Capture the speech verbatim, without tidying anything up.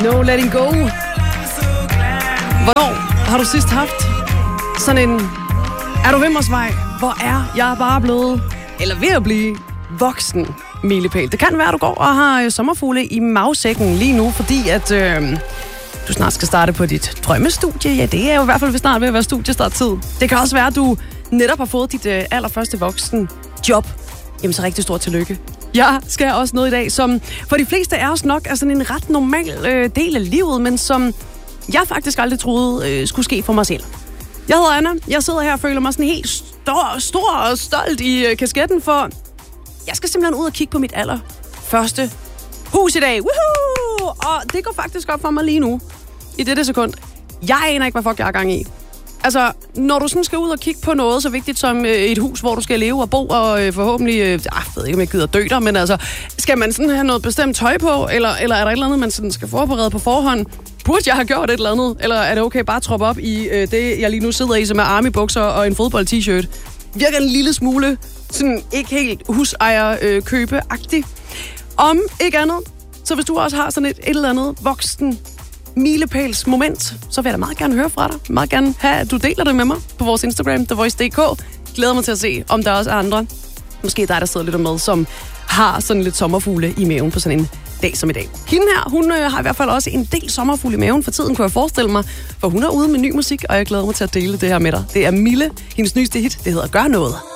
No letting go. Hvornår har du sidst haft sådan en er du ved mig vej? Hvor er jeg bare blevet, eller ved at blive, voksen milepæl? Det kan være, at du går og har sommerfugle i magsækken lige nu, fordi at øh, du snart skal starte på dit drømmestudie. Ja, det er jo i hvert fald snart ved at være studiestarttid. Det kan også være, at du netop har fået dit øh, allerførste voksen job. Jamen så rigtig stort tillykke. Jeg skal også noget i dag, som for de fleste af os nok er sådan en ret normal øh, del af livet, men som jeg faktisk aldrig troede øh, skulle ske for mig selv. Jeg hedder Anna. Jeg sidder her og føler mig sådan helt stor, stor og stolt i øh, kasketten, for jeg skal simpelthen ud og kigge på mit allerførste hus i dag. Woohoo! Og det går faktisk op for mig lige nu, i dette sekund. Jeg aner ikke, hvad fuck jeg er gang i. Altså, når du sådan skal ud og kigge på noget så vigtigt som øh, et hus, hvor du skal leve og bo, og øh, forhåbentlig, øh, jeg ved ikke, om jeg gider dø der, men altså, skal man sådan have noget bestemt tøj på, eller, eller er der et eller andet, man sådan skal forberede på forhånd? Burde jeg have gjort et eller andet? Eller er det okay bare at troppe op i øh, det, jeg lige nu sidder i, som er army-bukser og en fodbold-t-shirt? Virker en lille smule sådan ikke helt husejer-købe-agtig. Om ikke andet, så hvis du også har sådan et, et eller andet voksen milepæls moment, så vil jeg da meget gerne høre fra dig. Meget gerne have, at du deler det med mig på vores Instagram, the voice punktum d k. Glæder mig til at se, om der også er andre. Måske dig, der sidder lidt med, som har sådan lidt sommerfugle i maven på sådan en dag som i dag. Hende her, hun øh, har i hvert fald også en del sommerfugle i maven for tiden, kunne jeg forestille mig. For hun er ude med ny musik, og jeg glæder mig til at dele det her med dig. Det er Mille, hendes nyeste hit. Det hedder Gør Noget.